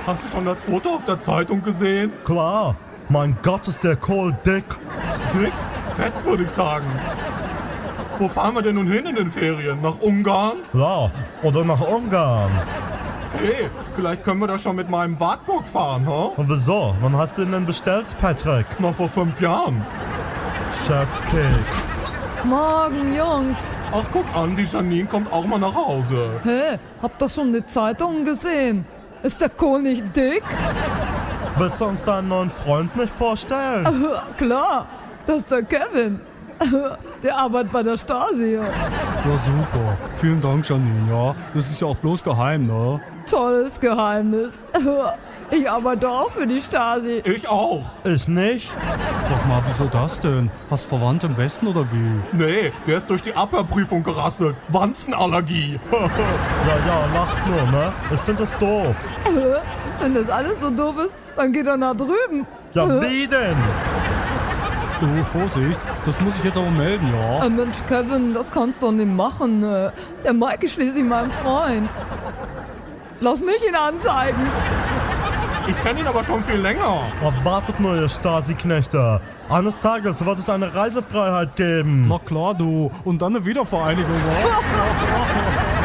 hast du schon das Foto auf der Zeitung gesehen? Klar, mein Gott, ist der Kohl dick. Dick? Fett, würde ich sagen. Wo fahren wir denn nun hin in den Ferien? Nach Ungarn? Ja, oder nach Ungarn. Hey, vielleicht können wir da schon mit meinem Wartburg fahren, ha? Und wieso? Wann hast du ihn denn bestellt, Patrick? Noch vor 5 Jahren. Scherzkeks. Morgen, Jungs. Ach, guck an, die Janine kommt auch mal nach Hause. Hey, habt ihr schon die Zeitungen gesehen? Ist der Kohl nicht dick? Willst du uns deinen neuen Freund nicht vorstellen? Klar, das ist der Kevin. Der arbeitet bei der Stasi. Ja, super. Vielen Dank, Janine, ja. Das ist ja auch bloß geheim, ne? Tolles Geheimnis. Ich arbeite auch für die Stasi. Ich auch. Ich nicht. Sag mal, wieso das denn? Hast Verwandte im Westen oder wie? Nee, der ist durch die Abhörprüfung gerasselt. Wanzenallergie. Ja, lacht nur, ne? Ich find das doof. Wenn das alles so doof ist, dann geht er nach drüben. Ja, wie denn? Du, Vorsicht, das muss ich jetzt aber melden, ja? Mensch, Kevin, das kannst du doch nicht machen. Der Mike ist schließlich mein Freund. Lass mich ihn anzeigen. Ich kenne ihn aber schon viel länger. Oh, wartet nur, ihr Stasi-Knechte. Eines Tages wird es eine Reisefreiheit geben. Na klar, du. Und dann eine Wiedervereinigung, ja?